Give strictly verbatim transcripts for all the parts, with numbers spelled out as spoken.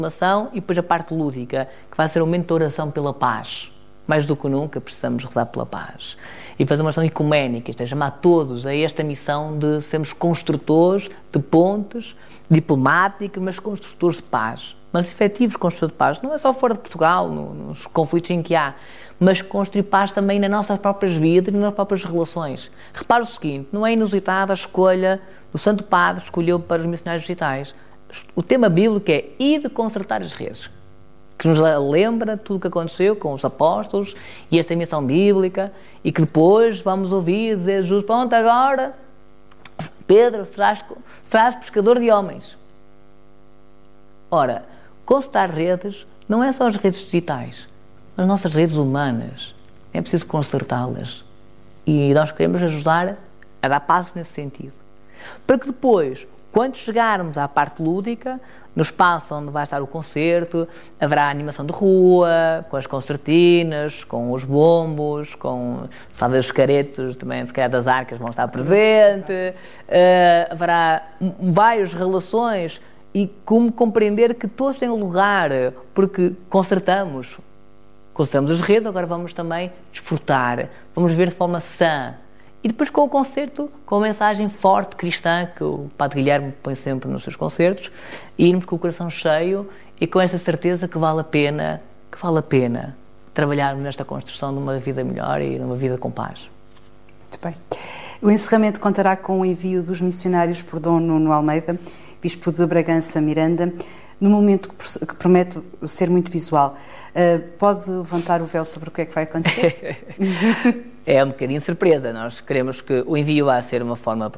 formação e depois a parte lúdica, que vai ser um momento de oração pela paz. Mais do que nunca precisamos rezar pela paz. E fazer uma oração ecuménica, isto é, chamar todos a esta missão de sermos construtores de pontes diplomáticos, mas construtores de paz. Mas efetivos construtores de paz. Não é só fora de Portugal, no, nos conflitos em que há, mas construir paz também nas nossas próprias vidas e nas nossas próprias relações. Repara o seguinte, não é inusitada a escolha do Santo Padre, escolheu para os missionários digitais. O tema bíblico é ir de consertar as redes, que nos lembra tudo o que aconteceu com os apóstolos e esta missão bíblica, e que depois vamos ouvir dizer Jesus, pronto, agora Pedro, serás, serás pescador de homens. Ora, consertar redes não é só as redes digitais, as nossas redes humanas. É preciso consertá-las. E nós queremos ajudar a dar passos nesse sentido. Para que depois, quando chegarmos à parte lúdica, no espaço onde vai estar o concerto, haverá animação de rua, com as concertinas, com os bombos, com talvez os caretos também, se calhar das arcas vão estar presentes, uh, haverá várias relações e como compreender que todos têm lugar, porque concertamos, concertamos as redes, agora vamos também desfrutar, vamos ver de forma sã. E depois com o concerto, com a mensagem forte cristã que o Padre Guilherme põe sempre nos seus concertos, e irmos com o coração cheio e com esta certeza que vale a pena, que vale a pena trabalharmos nesta construção de uma vida melhor e de uma vida com paz. Muito bem. O encerramento contará com o envio dos missionários por Dom Nuno Almeida, Bispo de Bragança Miranda, num momento que promete ser muito visual. Uh, pode levantar o véu sobre o que é que vai acontecer? É um bocadinho surpresa. Nós queremos que o envio vá ser uma forma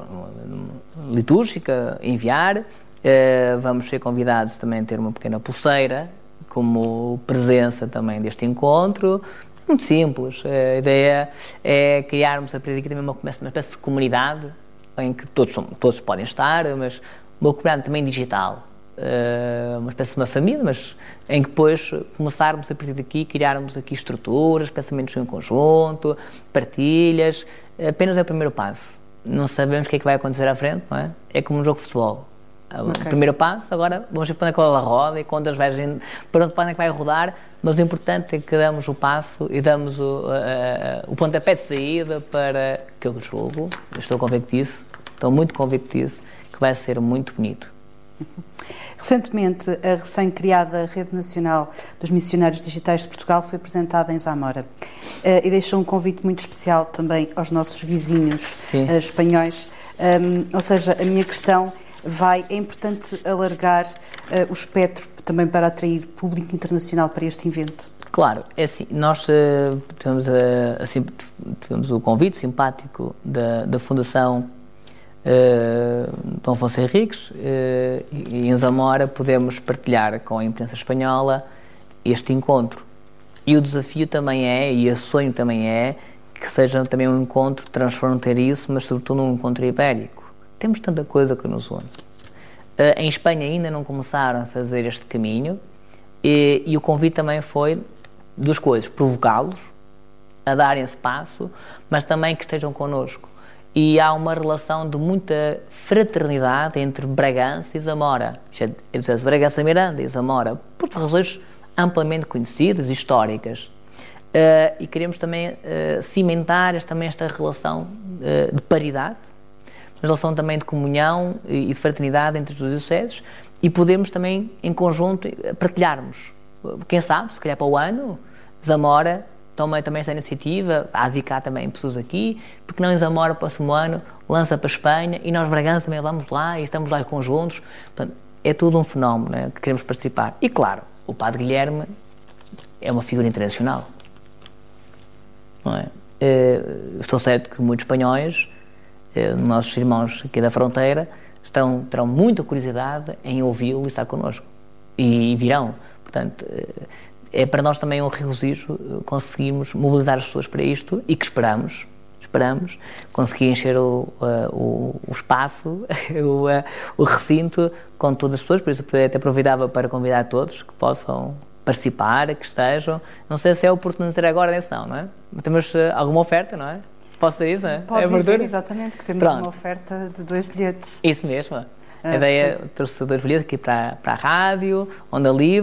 litúrgica, enviar. Uh, vamos ser convidados também a ter uma pequena pulseira, como presença também deste encontro. Muito simples. A ideia é criarmos a partir daqui também uma, uma espécie de comunidade em que todos, todos podem estar, mas uma comunidade também digital. Uh, uma espécie de uma família, mas em que depois começarmos a partir daqui, criarmos aqui estruturas, pensamentos em conjunto, partilhas. Apenas é o primeiro passo. Não sabemos o que é que vai acontecer à frente, não é? É como um jogo de futebol. Okay. O primeiro passo, agora vamos ver para onde é que ela roda e quantas vezes, para onde é que vai rodar, mas o importante é que damos o passo e damos o, uh, o pontapé de saída para que eu julgo, estou convicto disso, estou muito convicto disso, que vai ser muito bonito. Recentemente, a recém-criada Rede Nacional dos Missionários Digitais de Portugal foi apresentada em Zamora uh, e deixou um convite muito especial também aos nossos vizinhos uh, espanhóis. Um, ou seja, a minha questão vai, é importante alargar uh, o espectro também para atrair público internacional para este evento? Claro, é assim, nós uh, tivemos, uh, assim, tivemos o convite simpático da, da Fundação Uh, Dom Afonso Henriques uh, e em Zamora podemos partilhar com a imprensa espanhola este encontro. E o desafio também é, e o sonho também é, que seja também um encontro transfronteiriço, mas sobretudo um encontro ibérico. Temos tanta coisa que nos une. Uh, em Espanha ainda não começaram a fazer este caminho e, e o convite também foi duas coisas, provocá-los a darem esse passo, mas também que estejam connosco. E há uma relação de muita fraternidade entre Bragança e Zamora. É Bragança Miranda e Zamora, por razões amplamente conhecidas e históricas. Uh, e queremos também uh, cimentar esta, também esta relação uh, de paridade, uma relação também de comunhão e, e de fraternidade entre os dois dioceses, e podemos também, em conjunto, partilharmos. Quem sabe, se calhar para o ano, Zamora toma também esta iniciativa, há de ficar também pessoas aqui, porque não em Zamora, próximo ano, lança para a Espanha, e nós, Bragança, também vamos lá e estamos lá conjuntos. Portanto, é tudo um fenómeno, né, que queremos participar. E, claro, o Padre Guilherme é uma figura internacional. Não é? Estou certo que muitos espanhóis, nossos irmãos aqui da fronteira, estão, terão muita curiosidade em ouvi-lo e estar connosco. E virão. Portanto, é para nós também um regozijo conseguirmos mobilizar as pessoas para isto e que esperamos, esperamos conseguir encher o, o, o espaço, o, o recinto com todas as pessoas, por isso até aproveitava para convidar todos que possam participar, que estejam. Não sei se é oportuno dizer agora nesse não, não é? Temos alguma oferta, não é? Posso dizer isso, não é? Pode é dizer exatamente que temos Pronto. uma oferta de dois bilhetes. Isso mesmo. A ideia trouxe dois bilhetes aqui para, para a rádio, Onda Livre.